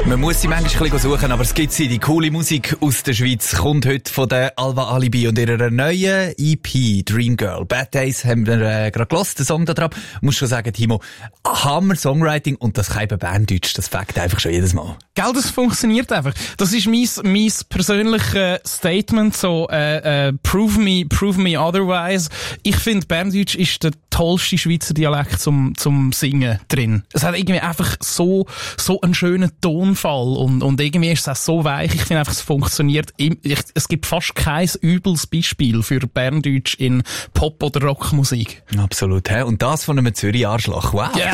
Man muss sie manchmal ein bisschen suchen, aber es gibt sie. Die coole Musik aus der Schweiz kommt heute von der Alva Alibi und ihrer neuen EP Dream Girl. Bad Days haben wir gerade gehört, den Song da drauf. Ich muss schon sagen, Timo, Hammer Songwriting und das kann eben Berndeutsch, das fängt einfach schon jedes Mal. Gell, das funktioniert einfach. Das ist mein persönliches Statement, so prove me otherwise. Ich finde, Berndeutsch ist der tollste Schweizer Dialekt zum Singen drin. Es hat irgendwie einfach so einen schönen Tonfall und irgendwie ist es auch so weich. Ich finde einfach, es funktioniert. Es gibt fast kein übles Beispiel für Berndeutsch in Pop- oder Rockmusik. Absolut, hä? Und das von einem Zürich-Arschloch. Wow. Ja.